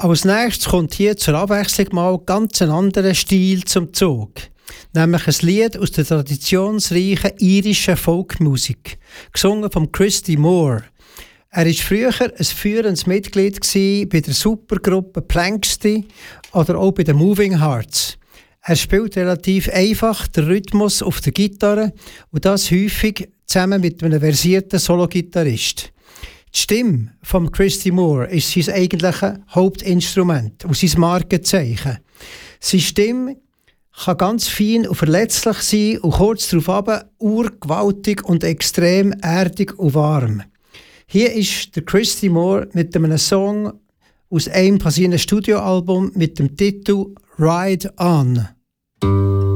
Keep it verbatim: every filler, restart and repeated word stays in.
Als nächstes kommt hier zur Abwechslung mal ganz ein anderer Stil zum Zug. Nämlich ein Lied aus der traditionsreichen irischen Folkmusik, gesungen von Christy Moore. Er war früher ein führendes Mitglied bei der Supergruppe Planxty oder auch bei den Moving Hearts. Er spielt relativ einfach den Rhythmus auf der Gitarre und das häufig zusammen mit einem versierten Solo-Gitarrist. Die Stimme von Christy Moore ist sein eigentliches Hauptinstrument und sein Markenzeichen. Seine Stimme kann ganz fein und verletzlich sein und kurz darauf urgewaltig und extrem erdig und warm. Hier ist der Christy Moore mit einem Song aus einem seiner Studioalbum mit dem Titel «Ride On».